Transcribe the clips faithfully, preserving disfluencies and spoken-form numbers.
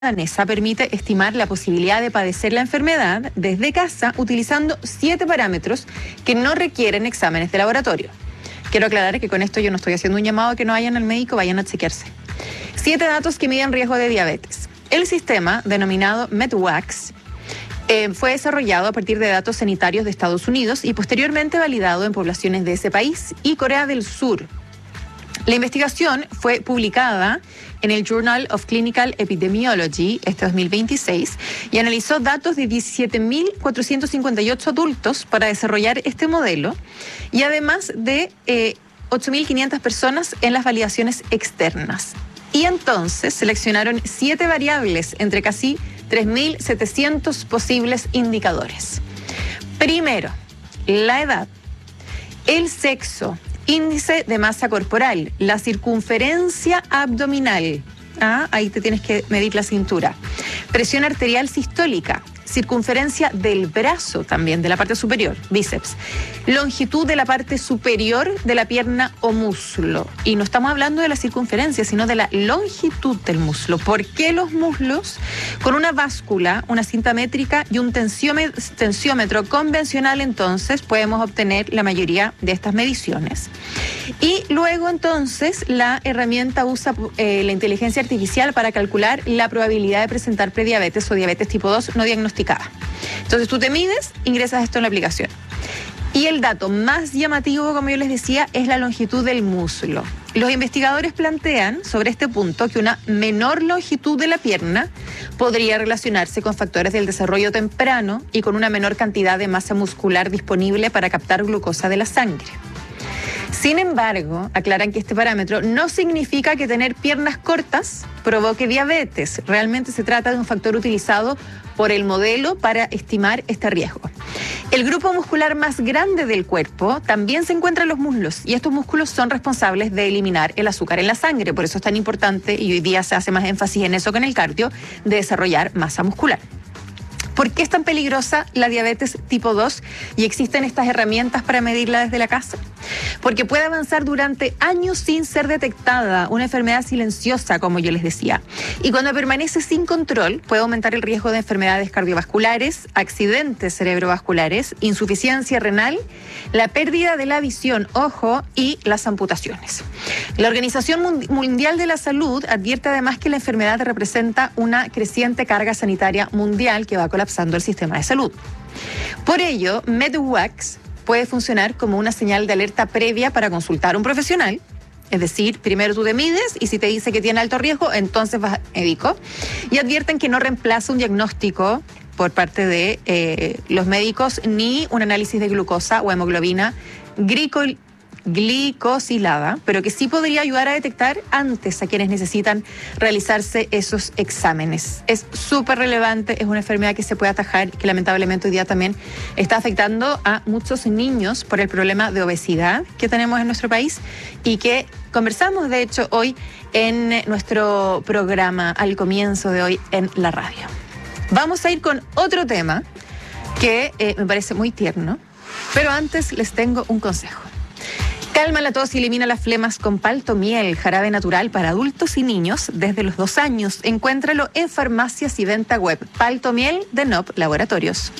danesa permite estimar la posibilidad de padecer la enfermedad desde casa utilizando siete parámetros que no requieren exámenes de laboratorio. Quiero aclarar que con esto yo no estoy haciendo un llamado a que no vayan al médico, vayan a chequearse. Siete datos que miden riesgo de diabetes. El sistema, denominado MedWax, eh, fue desarrollado a partir de datos sanitarios de Estados Unidos y posteriormente validado en poblaciones de ese país y Corea del Sur. La investigación fue publicada en el Journal of Clinical Epidemiology este dos mil veintiséis y analizó datos de diecisiete mil cuatrocientos cincuenta y ocho adultos para desarrollar este modelo y además de eh, ocho mil quinientas personas en las validaciones externas. Y entonces seleccionaron siete variables entre casi tres mil setecientos posibles indicadores. Primero, la edad, el sexo, índice de masa corporal, la circunferencia abdominal, ah, ahí te tienes que medir la cintura, presión arterial sistólica, circunferencia del brazo también, de la parte superior, bíceps, longitud de la parte superior de la pierna o muslo. Y no estamos hablando de la circunferencia, sino de la longitud del muslo. ¿Por qué los muslos? Con una báscula, una cinta métrica y un tensiómetro, tensiómetro convencional, entonces, podemos obtener la mayoría de estas mediciones. Y luego, entonces, la herramienta usa eh, la inteligencia artificial para calcular la probabilidad de presentar prediabetes o diabetes tipo dos no diagnosticada. Entonces tú te mides, ingresas esto en la aplicación. Y el dato más llamativo, como yo les decía, es la longitud del muslo. Los investigadores plantean sobre este punto que una menor longitud de la pierna podría relacionarse con factores del desarrollo temprano y con una menor cantidad de masa muscular disponible para captar glucosa de la sangre. Sin embargo, aclaran que este parámetro no significa que tener piernas cortas provoque diabetes. Realmente se trata de un factor utilizado por el modelo para estimar este riesgo. El grupo muscular más grande del cuerpo también se encuentra en los muslos y estos músculos son responsables de eliminar el azúcar en la sangre. Por eso es tan importante, y hoy día se hace más énfasis en eso que en el cardio, de desarrollar masa muscular. ¿Por qué es tan peligrosa la diabetes tipo dos y existen estas herramientas para medirla desde la casa? Porque puede avanzar durante años sin ser detectada, una enfermedad silenciosa, como yo les decía. Y cuando permanece sin control, puede aumentar el riesgo de enfermedades cardiovasculares, accidentes cerebrovasculares, insuficiencia renal, la pérdida de la visión, ojo, y las amputaciones. La Organización Mundial de la Salud advierte además que la enfermedad representa una creciente carga sanitaria mundial que va a colapsando el sistema de salud. Por ello, MedWax puede funcionar como una señal de alerta previa para consultar a un profesional. Es decir, primero tú te mides y si te dice que tiene alto riesgo, entonces vas al médico. Y advierten que no reemplaza un diagnóstico por parte de eh, los médicos ni un análisis de glucosa o hemoglobina glicol glicosilada, pero que sí podría ayudar a detectar antes a quienes necesitan realizarse esos exámenes. Es súper relevante, es una enfermedad que se puede atajar, que lamentablemente hoy día también está afectando a muchos niños por el problema de obesidad que tenemos en nuestro país y que conversamos, de hecho, hoy en nuestro programa al comienzo de hoy en la radio. Vamos a ir con otro tema que eh, me parece muy tierno, pero antes les tengo un consejo. Calma la tos y elimina las flemas con Paltomiel, jarabe natural para adultos y niños desde los dos años. Encuéntralo en farmacias y venta web. Paltomiel de N O P Laboratorios.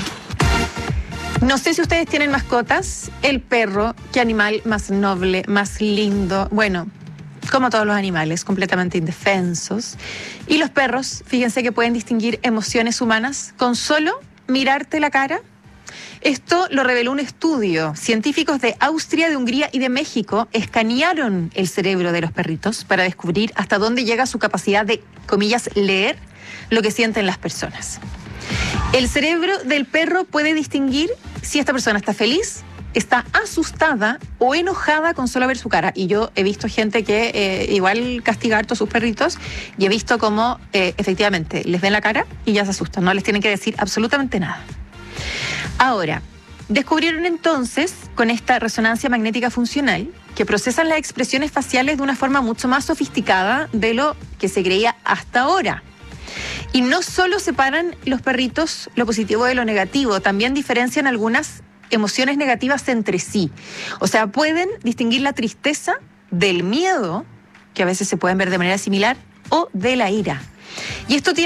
No sé si ustedes tienen mascotas. El perro, qué animal más noble, más lindo. Bueno, como todos los animales, completamente indefensos. Y los perros, fíjense que pueden distinguir emociones humanas con solo mirarte la cara. Esto lo reveló un estudio. Científicos de Austria, de Hungría y de México escanearon el cerebro de los perritos para descubrir hasta dónde llega su capacidad de, comillas, leer lo que sienten las personas. El cerebro del perro puede distinguir si esta persona está feliz, está asustada o enojada con solo ver su cara. Y yo he visto gente que eh, igual castiga harto a sus perritos y he visto cómo eh, efectivamente les ven la cara y ya se asustan. No les tienen que decir absolutamente nada. Ahora, descubrieron entonces, con esta resonancia magnética funcional, que procesan las expresiones faciales de una forma mucho más sofisticada de lo que se creía hasta ahora. Y no solo separan los perritos lo positivo de lo negativo, también diferencian algunas emociones negativas entre sí. O sea, pueden distinguir la tristeza del miedo, que a veces se pueden ver de manera similar, o de la ira. Y esto tiene